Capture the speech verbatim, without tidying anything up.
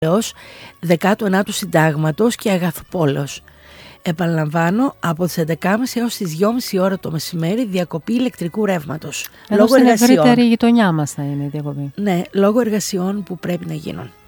δέκατου ενάτου συντάγματος και αγαθοπόλεως. Επαναλαμβάνω, από τις έντεκα και μισή έως τις δυόμιση ώρα το μεσημέρι διακοπή ηλεκτρικού ρεύματος. Εδώ λόγω στην εργασιών. Ευρύτερη γειτονιά μας θα είναι η διακοπή. Ναι, λόγω εργασιών που πρέπει να γίνουν.